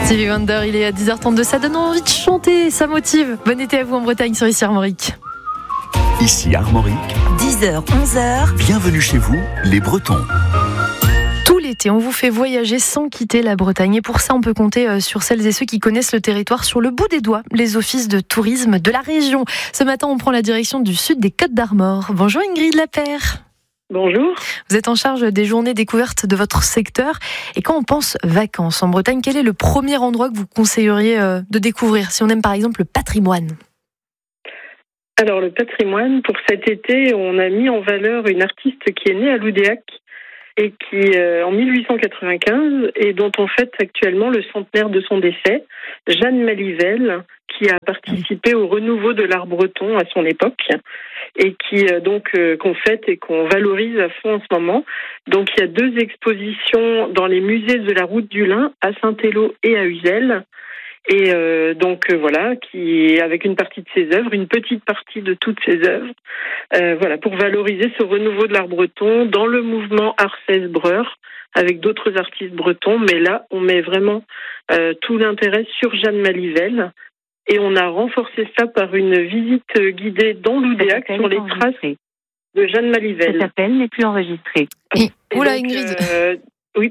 Stevie Wonder, il est à 10h32, ça donne envie de chanter, ça motive. Bon été à vous en Bretagne sur Ici Armorique. Ici Armorique, 10h, 11h. Bienvenue chez vous, les Bretons. Tout l'été, on vous fait voyager sans quitter la Bretagne. Et pour ça, on peut compter sur celles et ceux qui connaissent le territoire sur le bout des doigts, les offices de tourisme de la région. Ce matin, on prend la direction du sud des Côtes d'Armor. Bonjour Ingrid Lapère. Bonjour. Vous êtes en charge des journées découvertes de votre secteur. Et quand on pense vacances en Bretagne, quel est le premier endroit que vous conseilleriez de découvrir, si on aime par exemple le patrimoine ? Alors le patrimoine, pour cet été, on a mis en valeur une artiste qui est née à Loudéac et qui, en 1895, et dont on fête actuellement le centenaire de son décès, Jeanne Malivelle, qui a participé au renouveau de l'art breton à son époque et qui qu'on fête et qu'on valorise à fond en ce moment. Donc il y a 2 expositions dans les musées de la Route du Lin à Saint-Élo et à Uzel. Et voilà, qui avec une partie de ses œuvres, une petite partie de toutes ses œuvres, pour valoriser ce renouveau de l'art breton dans le mouvement Art 16 Breur, avec d'autres artistes bretons. Mais là, on met vraiment tout l'intérêt sur Jeanne Malivelle. Et on a renforcé ça par une visite guidée dans Loudéac sur les traces de Jeanne Malivelle. Cet appel n'est plus enregistré. Oula, Ingrid. Oui,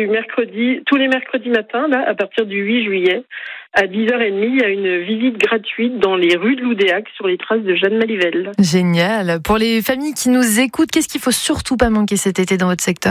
tous les mercredis matins, là, à partir du 8 juillet, à 10h30, il y a une visite gratuite dans les rues de Loudéac sur les traces de Jeanne Malivelle. Génial. Pour les familles qui nous écoutent, qu'est-ce qu'il faut surtout pas manquer cet été dans votre secteur ?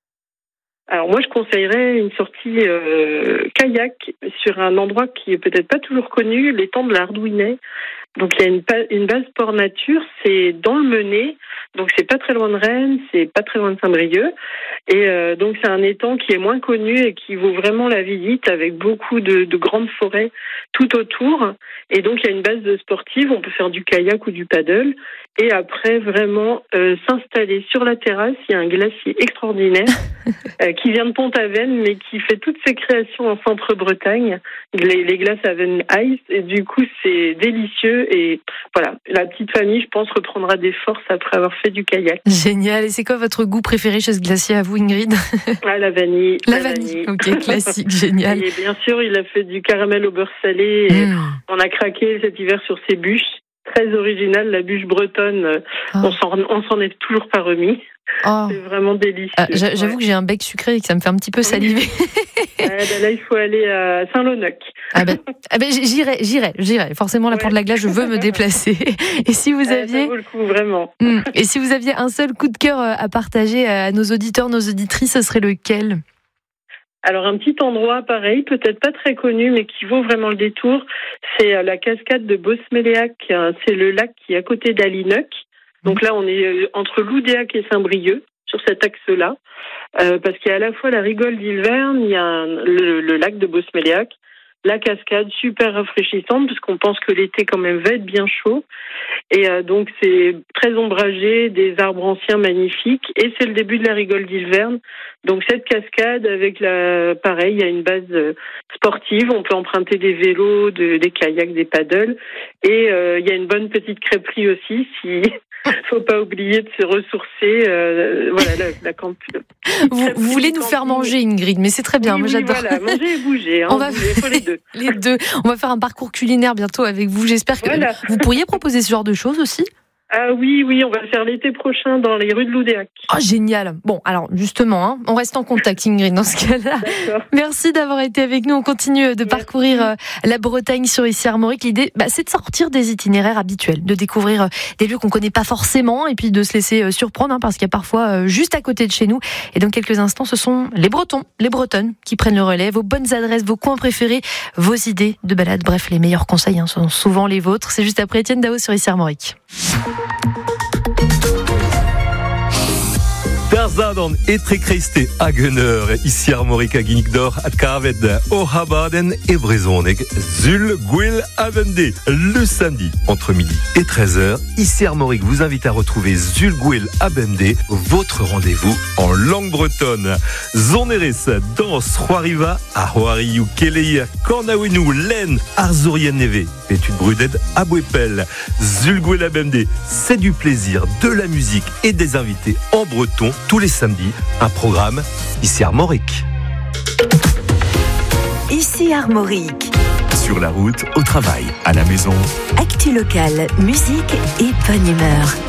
Alors moi, je conseillerais une sortie kayak sur un endroit qui est peut-être pas toujours connu, l'étang de la Hardouinais. Donc il y a une base sport nature, c'est dans le Menet, donc c'est pas très loin de Rennes, c'est pas très loin de Saint-Brieuc, et donc c'est un étang qui est moins connu et qui vaut vraiment la visite, avec beaucoup de grandes forêts tout autour. Et donc il y a une base sportive, on peut faire du kayak ou du paddle, et après vraiment s'installer sur la terrasse. Il y a un glacier extraordinaire qui vient de Pont-Aven, mais qui fait toutes ses créations en Centre-Bretagne, les glaces Aven Ice, et du coup c'est délicieux. Et voilà, la petite famille, je pense, reprendra des forces après avoir fait du kayak. Génial. Et c'est quoi votre goût préféré chez ce glacier à vous, Ingrid ? La vanille. La vanille. Ok, classique, génial. Et bien sûr, il a fait du caramel au beurre salé. Et on a craqué cet hiver sur ses bûches. Très originale, la bûche bretonne. On s'en est toujours pas remis. Oh. C'est vraiment délicieux. J'avoue que j'ai un bec sucré et que ça me fait un petit peu saliver. Là, il faut aller à Saint-Lonoc. J'irai. Forcément, là, pour de la glace, je veux me déplacer. Et si vous aviez... Ça vaut le coup, vraiment. Et si vous aviez un seul coup de cœur à partager à nos auditeurs, nos auditrices, ce serait lequel ? Alors, un petit endroit pareil, peut-être pas très connu, mais qui vaut vraiment le détour, c'est la cascade de Bosméléac. C'est le lac qui est à côté d'Alinoc. Donc là, on est entre Loudéac et Saint-Brieuc, sur cet axe-là, parce qu'il y a à la fois la rigole d'Hilvern, il y a le lac de Bosméléac, la cascade super rafraîchissante, puisqu'on pense que l'été quand même va être bien chaud. Et donc c'est très ombragé, des arbres anciens magnifiques, et c'est le début de la rigole d'Hilvern. Donc cette cascade, pareil, il y a une base sportive, on peut emprunter des vélos, des kayaks, des paddles, et il y a une bonne petite crêperie aussi, si... Faut pas oublier de se ressourcer. La campus. Vous voulez nous faire manger, Ingrid, mais c'est très bien. Moi, j'adore. Voilà, manger et bouger. Il faut les deux. Les deux. On va faire un parcours culinaire bientôt avec vous. J'espère que vous pourriez proposer ce genre de choses aussi. Ah oui, on va le faire l'été prochain dans les rues de Loudéac. Oh, génial. Bon, alors justement, on reste en contact, Ingrid, dans ce cas-là. D'accord. Merci d'avoir été avec nous. On continue de parcourir la Bretagne sur Ici Armorique. L'idée, c'est de sortir des itinéraires habituels, de découvrir des lieux qu'on connaît pas forcément et puis de se laisser surprendre, parce qu'il y a parfois juste à côté de chez nous. Et dans quelques instants, ce sont les Bretons, les Bretonnes qui prennent le relais. Vos bonnes adresses, vos coins préférés, vos idées de balade, bref, les meilleurs conseils sont souvent les vôtres. C'est juste après Étienne Dao sur Ici Armorique. Zadan etrekreiste Hagener, ici Armorique à Guinigdor, à Kaved, au Habaden et Brezoneg, Zul, Gwil, Avende. Le samedi, entre midi et 13h, ici Armorique vous invite à retrouver Zul, Gwil, Abende, votre rendez-vous en langue bretonne. Zoneres, danse, Roariva, à Roariou, Kelei, Kornawenu, Len, Arzurien Neve, Pétude Bruded, Abouepel, Zul, Gwil, Abende. C'est du plaisir, de la musique et des invités en breton tous les samedis, un programme ici Armorique. Ici Armorique. Sur la route, au travail, à la maison. Actu locale, musique et bonne humeur.